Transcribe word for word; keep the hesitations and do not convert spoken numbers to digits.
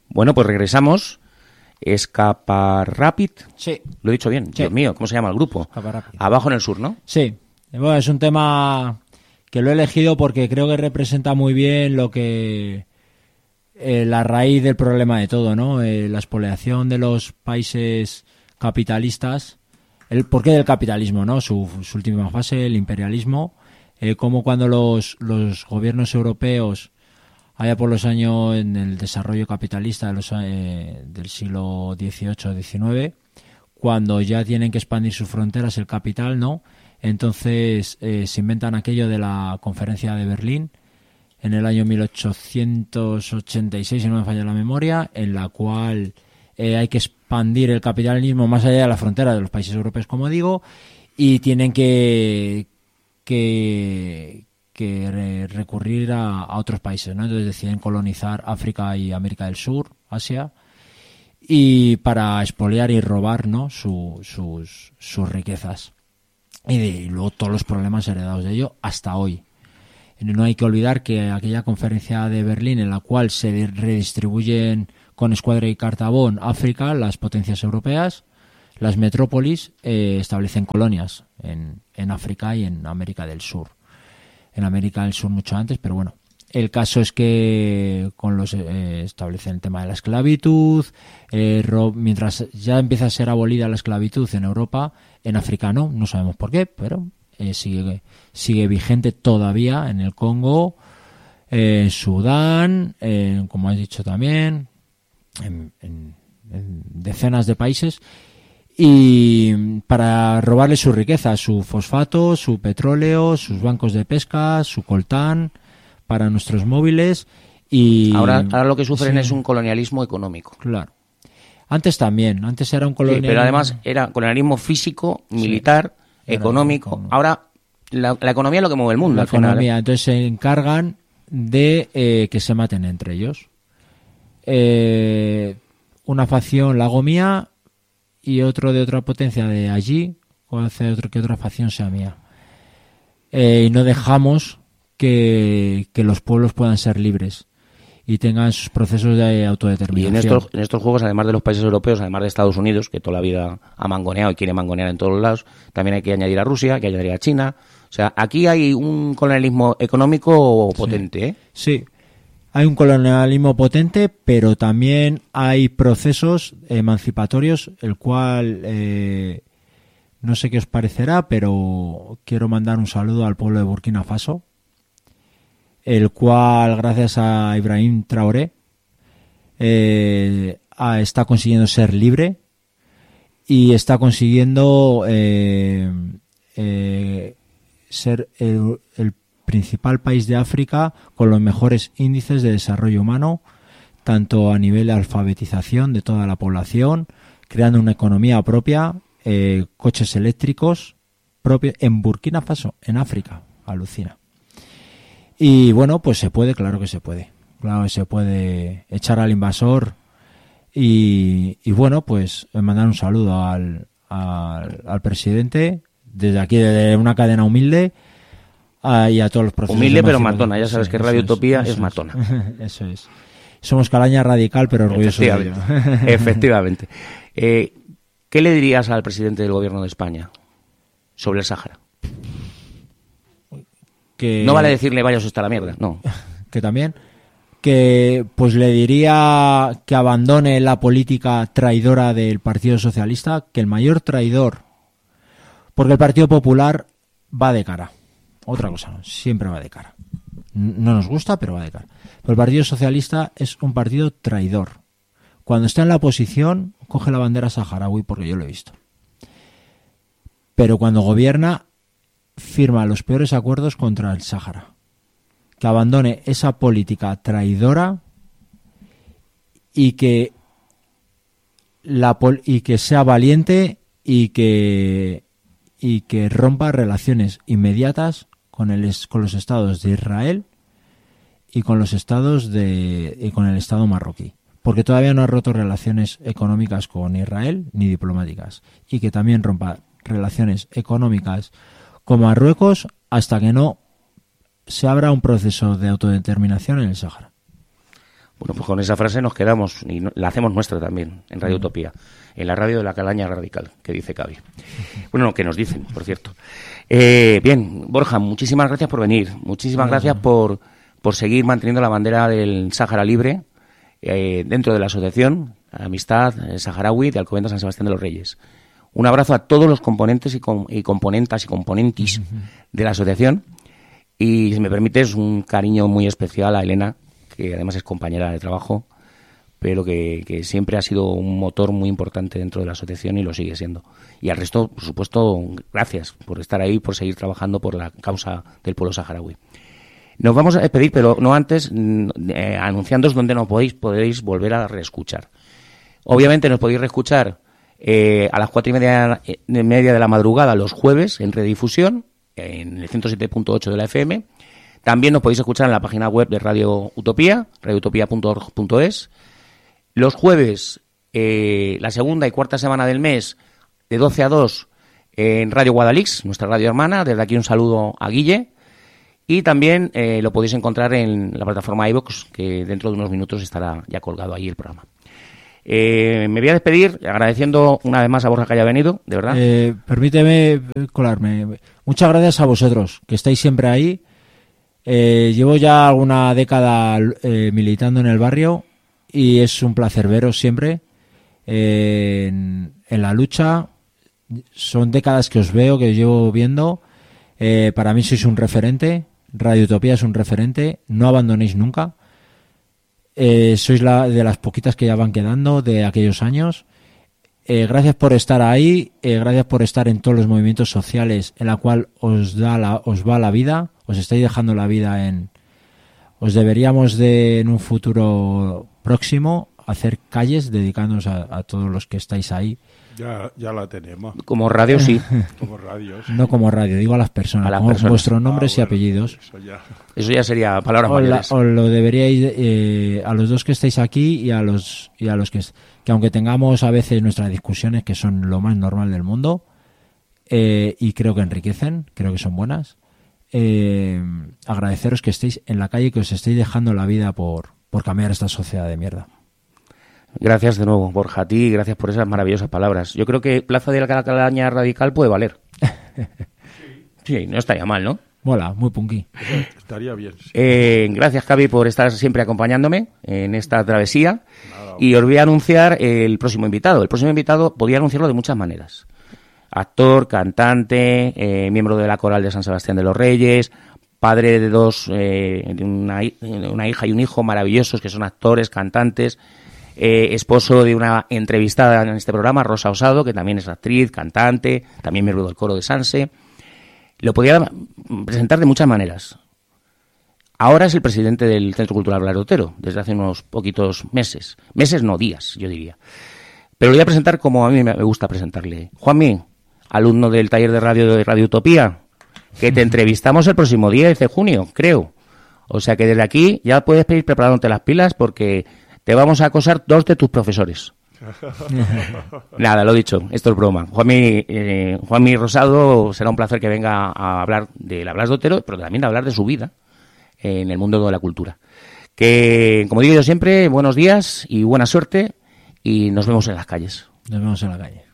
Bueno, pues regresamos. Escaparrápid. Sí. Lo he dicho bien. Sí. Dios mío, ¿cómo se llama el grupo? Escaparrápid. Abajo en el sur, ¿no? Sí. Bueno, es un tema que lo he elegido porque creo que representa muy bien lo que eh, la raíz del problema de todo, ¿no? Eh, la expoliación de los países capitalistas, el porqué del capitalismo, ¿no? Su, su última fase, el imperialismo, eh, como cuando los, los gobiernos europeos, allá por los años en el desarrollo capitalista de los, eh, del siglo dieciocho diecinueve, cuando ya tienen que expandir sus fronteras el capital, ¿no? Entonces eh, se inventan aquello de la Conferencia de Berlín en el año mil ochocientos ochenta y seis, si no me falla la memoria, en la cual eh, hay que expandir el capitalismo más allá de la frontera de los países europeos, como digo, y tienen que que, que re- recurrir a, a otros países, ¿no? Entonces deciden colonizar África y América del Sur, Asia, y para expoliar y robar, ¿no? Su, sus, sus riquezas. Y, de, y luego todos los problemas heredados de ello hasta hoy. No hay que olvidar que aquella conferencia de Berlín en la cual se redistribuyen con escuadra y cartabón África, las potencias europeas, las metrópolis eh, establecen colonias en, en África y en América del Sur. En América del Sur mucho antes, pero bueno. El caso es que con los eh, establecen el tema de la esclavitud, eh, ro- mientras ya empieza a ser abolida la esclavitud en Europa, en África no, no sabemos por qué, pero eh, sigue sigue vigente todavía en el Congo, eh, en Sudán, eh, como has dicho también, en, en, en decenas de países, y para robarle su riqueza, su fosfato, su petróleo, sus bancos de pesca, su coltán, para nuestros móviles. Y Ahora, ahora lo que sufren sí, es un colonialismo económico. claro. Antes también, antes era un Sí, colonialismo. pero además era colonialismo físico, militar, Era económico. económico. Ahora, la, la economía es lo que mueve el mundo. la al final, ¿eh? economía. Entonces se encargan de eh, que se maten entre ellos. Eh, una facción la hago mía y otro de otra potencia de allí, o hace otro que otra facción sea mía. Eh, y no dejamos que, que los pueblos puedan ser libres y tengan sus procesos de Y autodeterminación. en estos, en estos juegos, además de los países europeos, además de Estados Unidos, que toda la vida ha mangoneado y quiere mangonear en todos los lados, también hay que añadir a Rusia, hay que añadir a China. O sea, aquí hay un colonialismo económico potente, ¿eh? Sí, hay un colonialismo potente, pero también hay procesos emancipatorios, el cual eh, no sé qué os parecerá, pero quiero mandar un saludo al pueblo de Burkina Faso, el cual, gracias a Ibrahim Traoré, eh, ah, está consiguiendo ser libre y está consiguiendo eh, eh, ser el, el principal país de África con los mejores índices de desarrollo humano, tanto a nivel de alfabetización de toda la población, creando una economía propia, eh, coches eléctricos propios en Burkina Faso, en África, alucina. Y bueno, pues se puede, claro que se puede. Claro que se puede echar al invasor y, y bueno, pues mandar un saludo al, al, al presidente desde aquí, desde una cadena humilde, a, y a todos los procesos. Humilde pero emancipatorios. matona, ya sabes Sí, que eso Radio es, Utopía eso es matona. Eso es. Somos calaña radical pero orgulloso de ello. Efectivamente. Efectivamente. Eh, ¿Qué le dirías al presidente del gobierno de España sobre el Sáhara? Que, No vale decirle vaya hasta la mierda, no. que también que pues le diría que abandone la política traidora del Partido Socialista, que el mayor traidor, porque el Partido Popular va de cara, otra cosa no, siempre va de cara, no nos gusta pero va de cara, pero el Partido Socialista es un partido traidor. Cuando está en la oposición coge la bandera saharaui, porque yo lo he visto, pero cuando gobierna firma los peores acuerdos contra el Sáhara. Que abandone esa política traidora y que la pol- y que sea valiente y que y que rompa relaciones inmediatas con el con los estados de Israel y con los estados de y con el estado marroquí, porque todavía no ha roto relaciones económicas con Israel ni diplomáticas, y que también rompa relaciones económicas con Marruecos hasta que no se abra un proceso de autodeterminación en el Sáhara. Bueno, pues con esa frase nos quedamos y no, la hacemos nuestra también en Radio Utopía, en la radio de la Calaña Radical, que dice Cavi. Bueno, que nos dicen, por cierto. Eh, bien, Borja, muchísimas gracias por venir, muchísimas no, gracias no. por por seguir manteniendo la bandera del Sáhara Libre eh, dentro de la asociación Amistad Saharaui de Alcobendas San Sebastián de los Reyes. Un abrazo a todos los componentes y, com y componentas y componentis uh-huh. de la asociación. Y, si me permites, un cariño muy especial a Elena, que además es compañera de trabajo, pero que, que siempre ha sido un motor muy importante dentro de la asociación y lo sigue siendo. Y al resto, por supuesto, gracias por estar ahí, por seguir trabajando por la causa del pueblo saharaui. Nos vamos a despedir, pero no antes, eh, anunciándoos dónde nos podéis, podéis volver a reescuchar. Obviamente nos podéis reescuchar eh, a las cuatro y media, eh, media de la madrugada los jueves en redifusión, en el ciento siete punto ocho de la F M. También nos podéis escuchar en la página web de Radio Utopía, radio utopía punto org punto es. Los jueves, eh, la segunda y cuarta semana del mes, de doce a dos, en Radio Guadalix, nuestra radio hermana. Desde aquí un saludo a Guille. Y también eh, lo podéis encontrar en la plataforma iVoox, que dentro de unos minutos estará ya colgado ahí el programa. Eh, me voy a despedir agradeciendo una vez más a Borja que haya venido, de verdad. Eh, permíteme colarme. Muchas gracias a vosotros, que estáis siempre ahí. Eh, llevo ya alguna década eh, militando en el barrio y es un placer veros siempre eh, en, en la lucha. Son décadas que os veo, que os llevo viendo. Eh, para mí sois un referente. Radio Utopía es un referente. No abandonéis nunca. Eh, sois la, de las poquitas que ya van quedando de aquellos años. Eh, gracias por estar ahí. Eh, gracias por estar en todos los movimientos sociales en la cual os da la, os va la vida. Os estáis dejando la vida en... Os deberíamos de, en un futuro próximo, hacer calles dedicándonos a, a todos los que estáis ahí. Ya, ya la tenemos. Como radio, sí. Como radio, sí. No como radio, digo a las personas. A las personas. Vuestros nombres ah, bueno, y apellidos. Eso ya, eso ya sería palabras os mayores. La, os lo deberíais, eh, a los dos que estáis aquí y a los y a los que... Que aunque tengamos a veces nuestras discusiones, que son lo más normal del mundo, eh, y creo que enriquecen, creo que son buenas, eh, agradeceros que estéis en la calle y que os estéis dejando la vida por, por cambiar esta sociedad de mierda. Gracias de nuevo, Borja, a ti, gracias por esas maravillosas palabras. Yo creo que Plaza de la Calaña Radical puede valer. Sí, no estaría mal, ¿no? Mola, muy punky. Estaría bien. Sí. Eh, gracias, Javi, por estar siempre acompañándome en esta travesía. Nada, y os voy a anunciar el próximo invitado. El próximo invitado podía anunciarlo de muchas maneras. Actor, cantante, eh, miembro de la coral de San Sebastián de los Reyes, padre de dos, eh, de una, una hija y un hijo maravillosos que son actores, cantantes. Eh, esposo de una entrevistada en este programa, Rosa Osado, que también es actriz, cantante, también miembro del coro de Sanse. Lo podía presentar de muchas maneras. Ahora es el presidente del Centro Cultural Blas de Otero, desde hace unos poquitos meses. Meses, no, días, yo diría. Pero lo voy a presentar como a mí me gusta presentarle. Juanmi, alumno del taller de radio de Radio Utopía, que te entrevistamos el próximo diez de junio, creo. O sea que desde aquí ya puedes ir preparándote las pilas porque... te vamos a acosar dos de tus profesores. Nada, lo dicho, esto es broma. Juanmi, eh, Juanmi Rosado, será un placer que venga a hablar de la Blas de Otero, pero también de hablar de su vida en el mundo de la cultura. Que, como digo yo siempre, buenos días y buena suerte y nos vemos en las calles. Nos vemos en la calle.